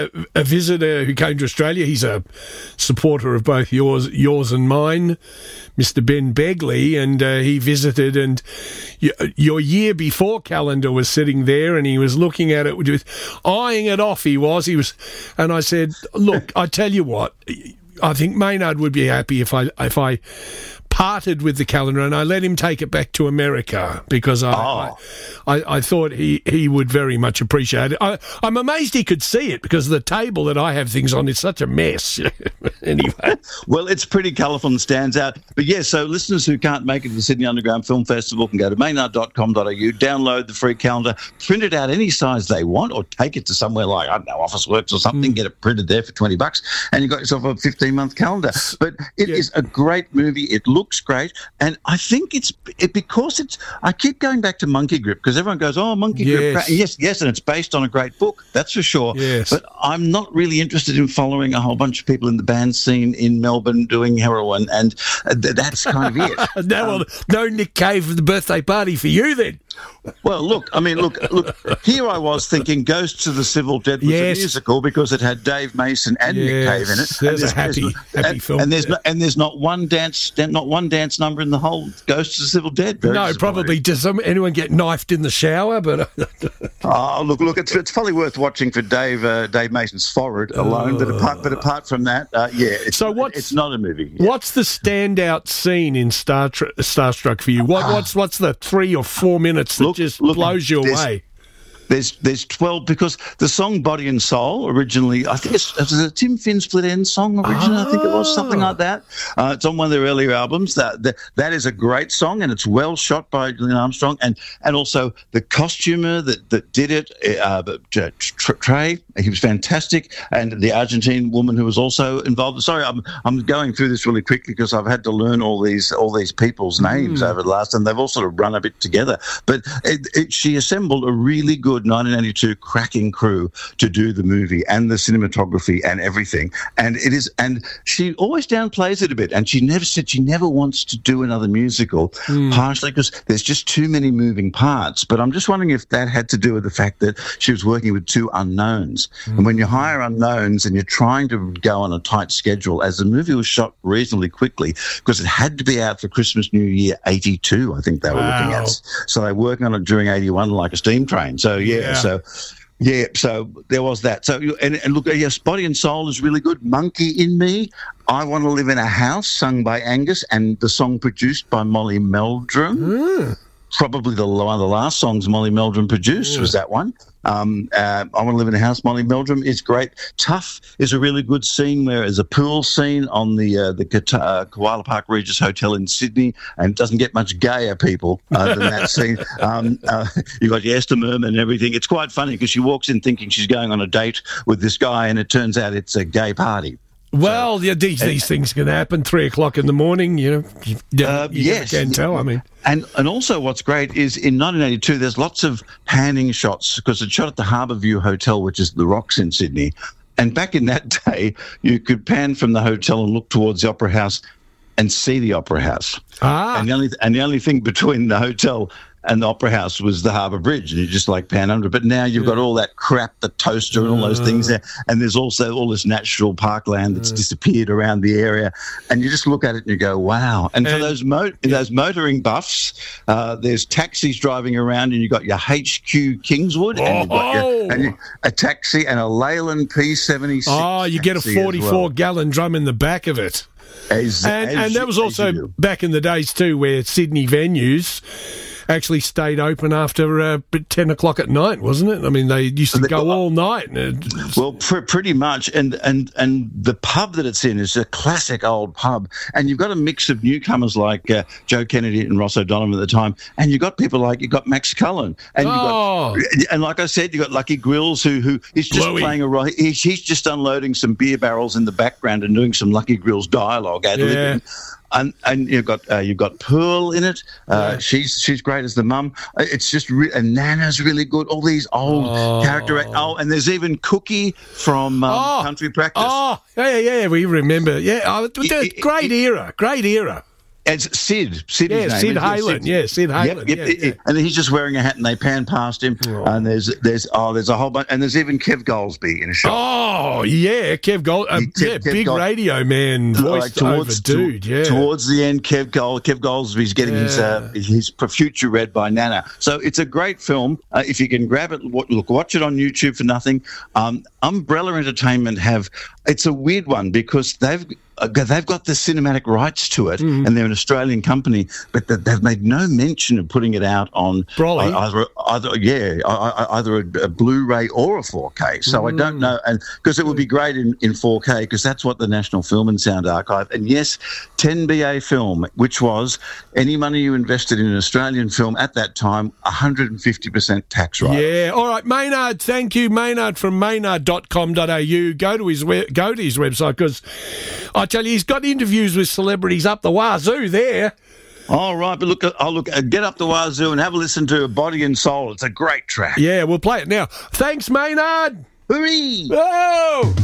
a visitor who came to Australia. He's a supporter of both yours and mine, Mr. Ben Begley, and he visited, and your year before calendar was sitting there, and he was looking at it, eyeing it off. He was, and I said, "Look, I tell you what, I think Maynard would be happy if I parted with the calendar, and I let him take it back to America because I thought he would very much appreciate it. I'm amazed he could see it because the table that I have things on is such a mess. Anyway. Well, it's pretty colourful and stands out. But yeah, so listeners who can't make it to the Sydney Underground Film Festival can go to maynard.com.au, download the free calendar, print it out any size they want, or take it to somewhere like, I don't know, Officeworks or something, get it printed there for $20, and you've got yourself a 15-month calendar. But it is a great movie. It looks great, and I think because I keep going back to Monkey Grip because everyone goes, "Oh, Monkey Grip." Yes, and it's based on a great book, that's for sure. Yes. But I'm not really interested in following a whole bunch of people in the band scene in Melbourne doing heroin, and that's kind of it. No Nick Cave for the birthday party for you then. Well, look. Here I was thinking Ghosts of the Civil Dead was a musical because it had Dave Mason and Nick Cave in it. There's a happy film. And there's not one dance number in the whole Ghosts of the Civil Dead. No, probably. Does anyone get knifed in the shower? But look, it's probably worth watching for Dave Mason's forehead alone. But apart from that, it's not a movie. Yeah. What's the standout scene in Starstruck for you? What's the 3 or 4 minutes that just blows you away? There's 12 because the song Body and Soul originally, I think it was a Tim Finn Split Enz song originally. I think it was something like that. It's on one of their earlier albums. That is a great song, and it's well shot by Glenn Armstrong, and also the costumer that did it, Trey, he was fantastic, and the Argentine woman who was also involved. Sorry, I'm going through this really quickly because I've had to learn all these people's names over the last, and they've all sort of run a bit together. But she assembled a really good 1982 cracking crew to do the movie and the cinematography and everything, and she always downplays it a bit, and she never wants to do another musical, partially because there's just too many moving parts. But I'm just wondering if that had to do with the fact that she was working with two unknowns, and when you hire unknowns and you're trying to go on a tight schedule, as the movie was shot reasonably quickly because it had to be out for Christmas New Year 82, I think they were looking at, so they were working on it during 81 like a steam train. So so there was that. So and look, yes, Body and Soul is really good. Monkey in Me, I Want to Live in a House, sung by Angus, and the song produced by Molly Meldrum. Probably one of the last songs Molly Meldrum produced was that one. I Want to Live in a House, Molly Meldrum is great. Tough is a really good scene where there's a pool scene on the Koala Park Regis Hotel in Sydney, and it doesn't get much gayer, people, than that scene. You've got Esther Merman and everything. It's quite funny because she walks in thinking she's going on a date with this guy, and it turns out it's a gay party. Well, these things can happen. 3:00 in the morning, you never can tell. I mean, and also what's great is in 1982 there's lots of panning shots because it's shot at the Harbourview Hotel, which is the Rocks in Sydney. And back in that day, you could pan from the hotel and look towards the Opera House and see the Opera House. And the only thing between the hotel and the Opera House was the Harbour Bridge, and you just like pan under it. But now you've got all that crap, the toaster and all those things there, and there's also all this natural parkland that's disappeared around the area, and you just look at it and you go, wow. And for those motoring buffs, there's taxis driving around, and you've got your HQ Kingswood, and you've got a taxi and a Leyland P76. Oh, you get a 44-gallon drum in the back of it. And that was also back in the days too, where Sydney venues actually stayed open after 10 o'clock at night, wasn't it? I mean, they used to go all night. Well, pretty much. And the pub that it's in is a classic old pub. And you've got a mix of newcomers like Joe Kennedy and Ross O'Donovan at the time. And you've got people like, you've got Max Cullen. And and like I said, you've got Lucky Grills who is just playing he's just unloading some beer barrels in the background and doing some Lucky Grills dialogue, ad-libbing. And you've got Pearl in it. She's great as the mum. It's just and Nana's really good. All these old character. And there's even Cookie from Country Practice. Yeah, we remember. Yeah, great era. It's Sid. Sid, Yeah, his name Sid is. Halen. Yeah, Sid Halen. Yep. And he's just wearing a hat, and they pan past him. And there's a whole bunch, and there's even Kev Goldsby in a shot. Oh yeah, Kev big radio man, voiced over dude. Yeah, towards the end, Kev Goldsby's getting his future read by Nana. So it's a great film. If you can grab it, watch it on YouTube for nothing. Umbrella Entertainment it's a weird one because they've got the cinematic rights to it, and they're an Australian company, but they've made no mention of putting it out on either a Blu-ray or a 4K. So I don't know, and because it would be great in 4K, because that's what the National Film and Sound Archive. And yes, 10BA film, which was any money you invested in an Australian film at that time, 150% tax write. Yeah, all right, Maynard. Thank you, Maynard from maynard.com.au. Go to his website because I tell you, he's got interviews with celebrities up the wazoo there. All right, but get up the wazoo and have a listen to Body and Soul. It's a great track. Yeah, we'll play it now. Thanks, Maynard. Hooray! Oh!